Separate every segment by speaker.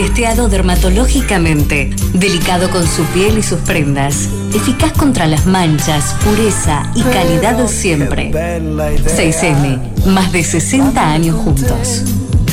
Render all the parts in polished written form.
Speaker 1: Testeado dermatológicamente. Delicado con su piel y sus prendas. Eficaz contra las manchas, pureza y calidad de siempre. 6M. Más de 60 años juntos.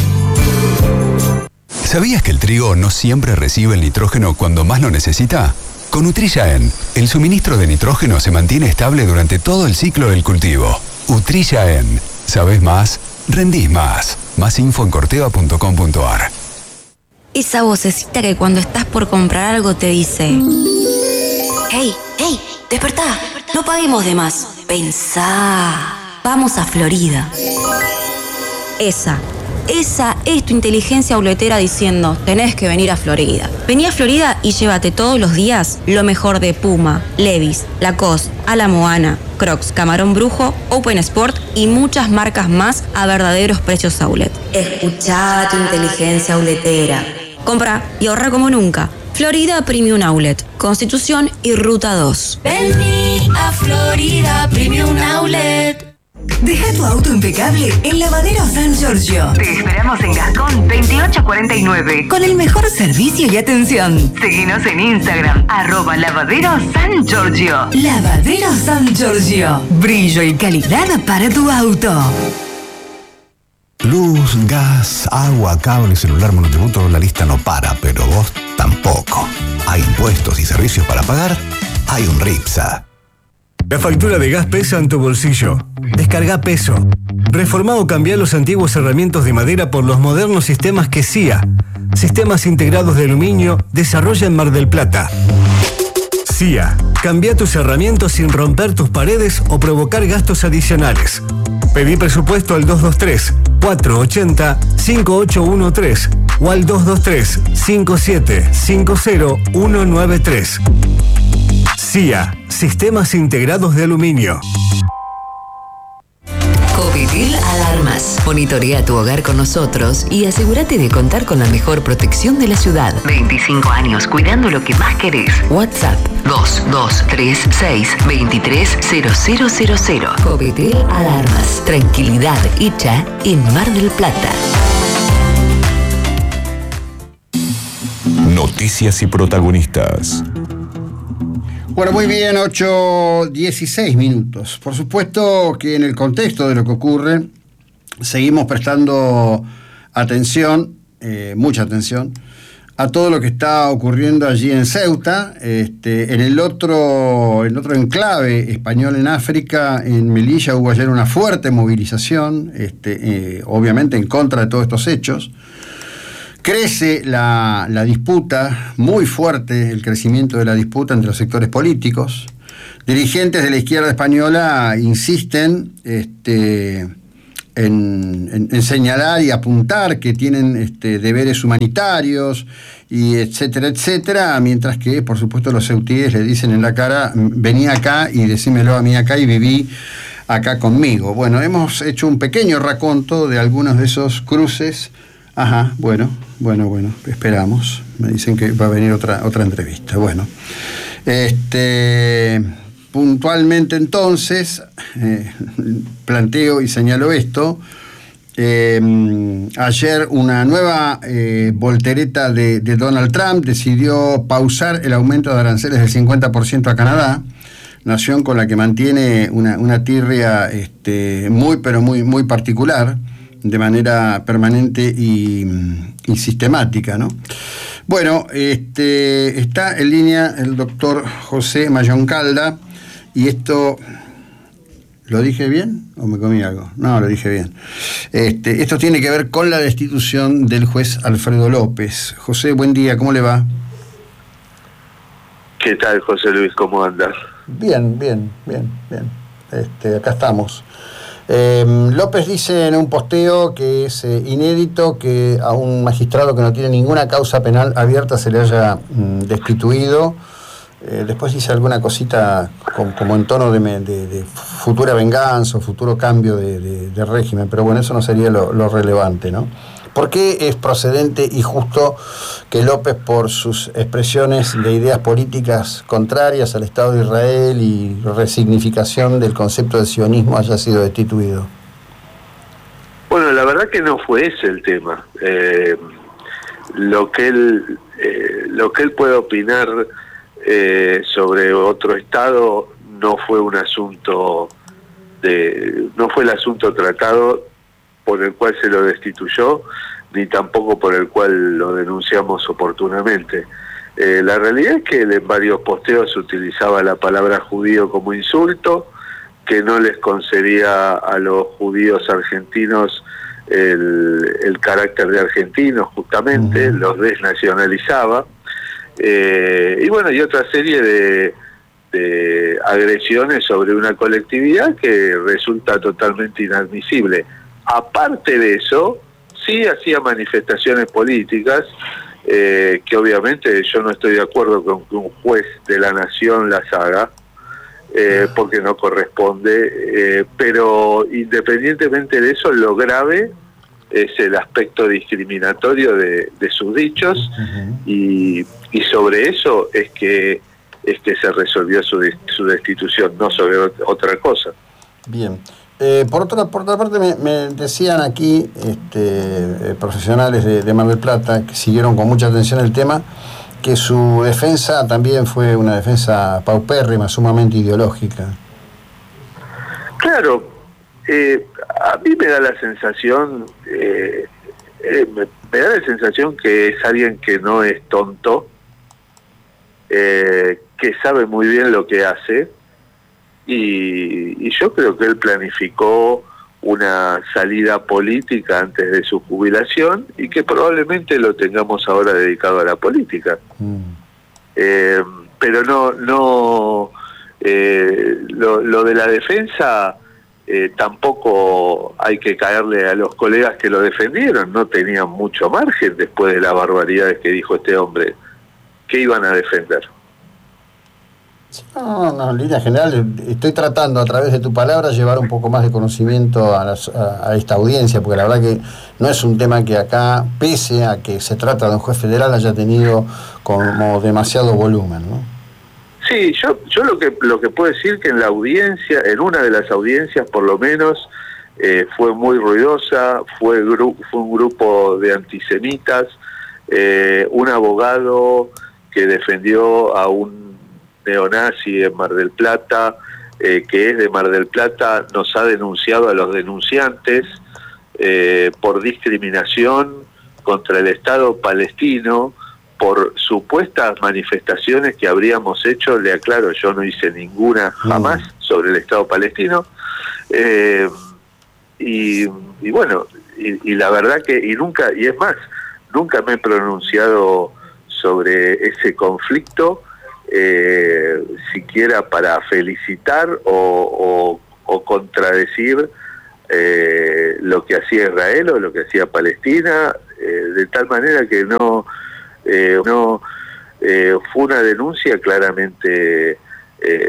Speaker 2: ¿Sabías que el trigo no siempre recibe el nitrógeno cuando más lo necesita? Con Utrilla-En, el suministro de nitrógeno se mantiene estable durante todo el ciclo del cultivo. Utrilla-En. ¿Sabés más? Rendís más. Más info en corteva.com.ar.
Speaker 3: Esa vocecita que cuando estás por comprar algo te dice: ¡Hey, hey! ¡Despertá! No paguemos de más. Pensá. Vamos a Florida. Esa es tu inteligencia auletera diciendo: tenés que venir a Florida. Vení a Florida y llévate todos los días lo mejor de Puma, Levi's, Lacoste, A la Moana, Crocs, Camarón Brujo, Open Sport y muchas marcas más a verdaderos precios outlet. Escuchá tu inteligencia auletera. Compra y ahorra como nunca. Florida Premium Outlet, Constitución y Ruta 2.
Speaker 1: Vení a Florida Premium Outlet.
Speaker 4: Deja tu auto impecable en Lavadero San Giorgio.
Speaker 5: Te esperamos en Gascón 2849.
Speaker 4: Con el mejor servicio y atención.
Speaker 5: Seguinos en Instagram, @Lavadero San Giorgio.
Speaker 4: Lavadero San Giorgio. Brillo y calidad para tu auto.
Speaker 6: Luz, gas, agua, cable, celular, monotributo, la lista no para, pero vos tampoco. Hay impuestos y servicios para pagar, hay un RIPSA.
Speaker 7: La factura de gas pesa en tu bolsillo. Descarga Peso. Reformá o cambiá los antiguos cerramientos de madera por los modernos sistemas que CIA, Sistemas Integrados de Aluminio, desarrolla en Mar del Plata. CIA, cambia tus cerramientos sin romper tus paredes o provocar gastos adicionales. Pedí presupuesto al 223-480-5813 o al 223-5750-193. CIA, Sistemas Integrados de Aluminio.
Speaker 1: Covidil Alarmas. Monitorea tu hogar con nosotros y asegúrate de contar con la mejor protección de la ciudad.
Speaker 5: 25 años cuidando lo que más querés.
Speaker 1: WhatsApp 2236-230000. Covidil Alarmas. Tranquilidad hecha en Mar del Plata.
Speaker 8: Noticias y protagonistas.
Speaker 9: Bueno, muy bien, 8:16 minutos. Por supuesto que en el contexto de lo que ocurre, seguimos prestando atención, mucha atención, a todo lo que está ocurriendo allí en Ceuta, en el otro enclave español en África, en Melilla, hubo ayer una fuerte movilización, obviamente en contra de todos estos hechos. Crece la disputa, muy fuerte el crecimiento de la disputa entre los sectores políticos. Dirigentes de la izquierda española insisten en señalar y apuntar que tienen deberes humanitarios, y etcétera, etcétera, mientras que, por supuesto, los ceutíes le dicen en la cara: vení acá y decímelo a mí acá y viví acá conmigo. Bueno, hemos hecho un pequeño raconto de algunos de esos cruces. Ajá, bueno, esperamos. Me dicen que va a venir otra entrevista. Bueno, puntualmente entonces, planteo y señalo esto. Ayer una nueva voltereta de Donald Trump decidió pausar el aumento de aranceles del 50% a Canadá, nación con la que mantiene una tirria muy particular, de manera permanente y sistemática, ¿no? Bueno, está en línea el doctor José Mayoncalda, y esto, ¿lo dije bien o me comí algo? No, lo dije bien. Esto tiene que ver con la destitución del juez Alfredo López. José, buen día, ¿cómo le va?
Speaker 10: ¿Qué tal, José Luis? ¿Cómo andas?
Speaker 9: Bien. Acá estamos. López dice en un posteo que es inédito que a un magistrado que no tiene ninguna causa penal abierta se le haya destituido. Después dice alguna cosita como en tono de futura venganza o futuro cambio de régimen, pero bueno, eso no sería lo relevante, ¿no? ¿Por qué es procedente y justo que López, por sus expresiones de ideas políticas contrarias al Estado de Israel y resignificación del concepto de sionismo, haya sido destituido?
Speaker 10: Bueno, la verdad que no fue ese el tema. lo que él puede opinar sobre otro estado no fue un asunto no fue el asunto tratado por el cual se lo destituyó, ni tampoco por el cual lo denunciamos oportunamente. La realidad es que él en varios posteos utilizaba la palabra judío como insulto, que no les concedía a los judíos argentinos el carácter de argentinos, justamente, los desnacionalizaba, y bueno, y otra serie de agresiones sobre una colectividad que resulta totalmente inadmisible. Aparte de eso, sí hacía manifestaciones políticas, que obviamente yo no estoy de acuerdo con que un juez de la nación las haga, porque no corresponde, pero independientemente de eso, lo grave es el aspecto discriminatorio de sus dichos, y sobre eso es que se resolvió su destitución, no sobre otra cosa.
Speaker 9: Bien. Por otra parte, me decían aquí profesionales de Mar del Plata, que siguieron con mucha atención el tema, que su defensa también fue una defensa paupérrima, sumamente ideológica.
Speaker 10: Claro, a mí me da la sensación, me da la sensación que es alguien que no es tonto, que sabe muy bien lo que hace, y yo creo que él planificó una salida política antes de su jubilación y que probablemente lo tengamos ahora dedicado a la política. Pero lo de la defensa, tampoco hay que caerle a los colegas que lo defendieron, no tenían mucho margen después de las barbaridades que dijo este hombre. ¿Qué iban a defender?
Speaker 9: No, en línea general estoy tratando a través de tu palabra llevar un poco más de conocimiento a esta audiencia, porque la verdad que no es un tema que acá, pese a que se trata de un juez federal, haya tenido como demasiado volumen, ¿no?
Speaker 10: Sí, yo lo que puedo decir que en la audiencia, en una de las audiencias por lo menos, fue muy ruidosa, fue un grupo de antisemitas, un abogado que defendió a un neonazi en Mar del Plata, que es de Mar del Plata, nos ha denunciado a los denunciantes por discriminación contra el Estado palestino, por supuestas manifestaciones que habríamos hecho. Le aclaro, yo no hice ninguna jamás sobre el Estado palestino, y bueno, y la verdad que, y es más, nunca me he pronunciado sobre ese conflicto, siquiera para felicitar o contradecir lo que hacía Israel o lo que hacía Palestina, de tal manera que fue una denuncia claramente